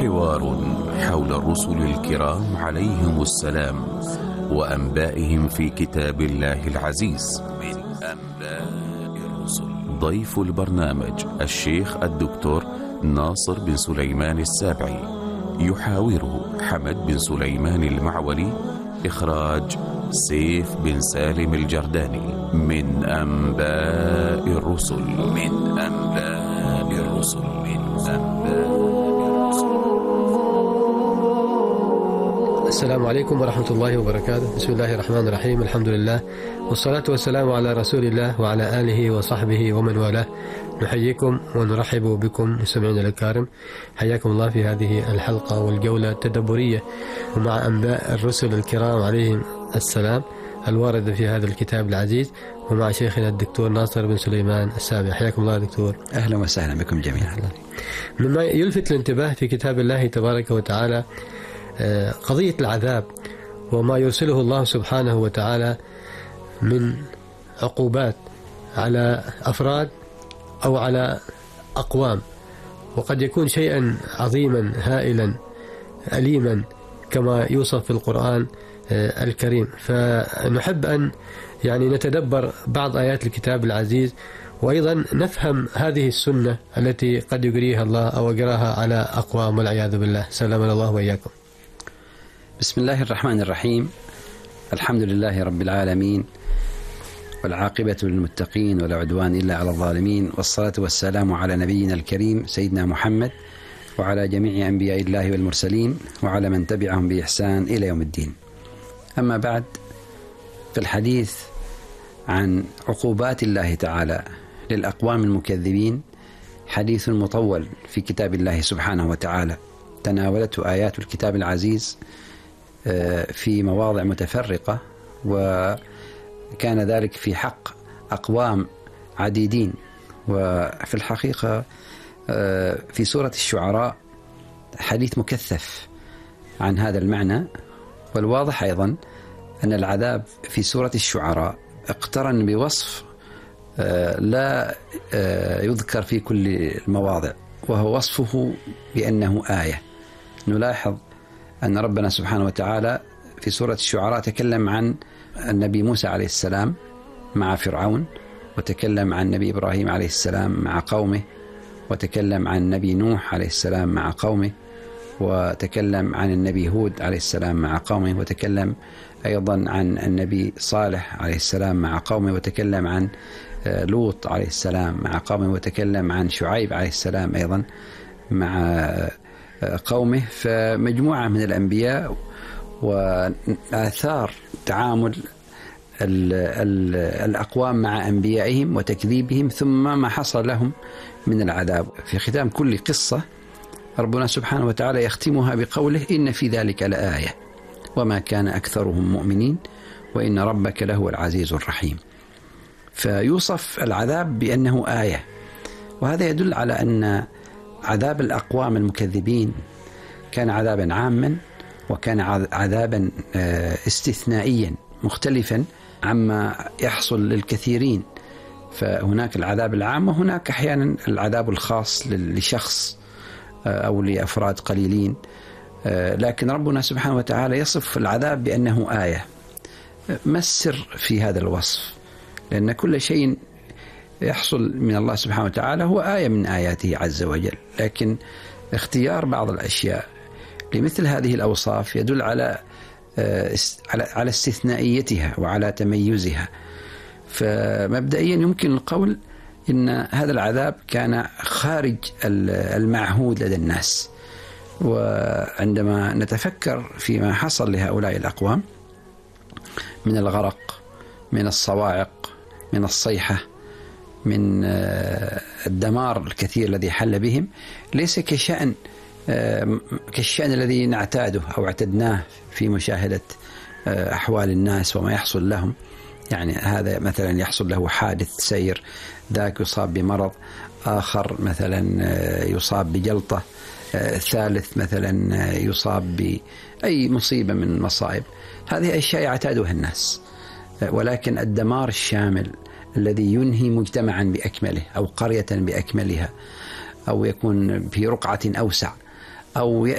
حوار حول الرسل الكرام عليهم السلام وأنبائهم في كتاب الله العزيز من أنباء الرسل. ضيف البرنامج الشيخ الدكتور ناصر بن سليمان السابعي، يحاوره حمد بن سليمان المعولي، إخراج سيف بن سالم الجرداني. من أنباء الرسل، من أنباء الرسل، من أنباء الرسل. السلام عليكم ورحمة الله وبركاته. بسم الله الرحمن الرحيم. الحمد لله والصلاة والسلام على رسول الله وعلى آله وصحبه ومن والاه. نحييكم ونرحب بكم مستمعينا الكرام، حياكم الله في هذه الحلقة والجولة التدبرية ومع أنباء الرسل الكرام عليهم السلام الواردة في هذا الكتاب العزيز، ومع شيخنا الدكتور ناصر بن سليمان السابع. حياكم الله دكتور. أهلا وسهلا بكم جميعا. مما يلفت الانتباه في كتاب الله تبارك وتعالى قضية العذاب وما يرسله الله سبحانه وتعالى من عقوبات على أفراد أو على أقوام، وقد يكون شيئا عظيما هائلا أليما كما يوصف في القرآن الكريم. فنحب أن نتدبر بعض آيات الكتاب العزيز، وأيضا نفهم هذه السنة التي قد يجريها الله أو يجراها على أقوام والعياذ بالله. سلامنا الله وإياكم. بسم الله الرحمن الرحيم. الحمد لله رب العالمين، والعاقبة للمتقين ولا عدوان إلا على الظالمين، والصلاة والسلام على نبينا الكريم سيدنا محمد وعلى جميع أنبياء الله والمرسلين وعلى من تبعهم بإحسان إلى يوم الدين. أما بعد، في الحديث عن عقوبات الله تعالى للأقوام المكذبين حديث مطول في كتاب الله سبحانه وتعالى، تناولته آيات الكتاب العزيز في مواضع متفرقة، وكان ذلك في حق أقوام عديدين. وفي الحقيقة في سورة الشعراء حديث مكثف عن هذا المعنى. والواضح أيضا أن العذاب في سورة الشعراء اقترن بوصف لا يذكر في كل المواضع، وهو وصفه بأنه آية. نلاحظ أن ربنا سبحانه وتعالى في سورة الشعراء تكلم عن النبي موسى عليه السلام مع فرعون، وتكلم عن النبي إبراهيم عليه السلام مع قومه، وتكلم عن النبي نوح عليه السلام مع قومه، وتكلم عن النبي هود عليه السلام مع قومه، وتكلم أيضا عن النبي صالح عليه السلام مع قومه، وتكلم عن لوط عليه السلام مع قومه، وتكلم عن شعيب عليه السلام أيضا مع قومه. فمجموعة من الأنبياء وآثار تعامل الأقوام مع أنبيائهم وتكذيبهم، ثم ما حصل لهم من العذاب. في ختام كل قصة ربنا سبحانه وتعالى يختمها بقوله: إن في ذلك لآية وما كان أكثرهم مؤمنين وإن ربك لهو العزيز الرحيم. فيوصف العذاب بأنه آية، وهذا يدل على أن عذاب الأقوام المكذبين كان عذابا عاما، وكان عذابا استثنائيا مختلفا عما يحصل للكثيرين. فهناك العذاب العام، وهناك أحيانا العذاب الخاص لشخص أو لأفراد قليلين. لكن ربنا سبحانه وتعالى يصف العذاب بأنه آية. ما السر في هذا الوصف؟ لأن كل شيء يحصل من الله سبحانه وتعالى هو آية من آياته عز وجل، لكن اختيار بعض الأشياء لمثل هذه الأوصاف يدل على استثنائيتها وعلى تميزها. فمبدئيا يمكن القول إن هذا العذاب كان خارج المعهود لدى الناس. وعندما نتفكر فيما حصل لهؤلاء الأقوام من الغرق، من الصواعق، من الصيحة، من الدمار الكثير الذي حل بهم، ليس كالشأن الذي نعتاده أو اعتدناه في مشاهدة أحوال الناس وما يحصل لهم. يعني هذا مثلا يحصل له حادث سير، ذاك يصاب بمرض، آخر مثلا يصاب بجلطة، ثالث مثلا يصاب بأي مصيبة من المصائب. هذه أشياء يعتادها الناس. ولكن الدمار الشامل الذي ينهي مجتمعا بأكمله أو قرية بأكملها، أو يكون في رقعة أوسع، أو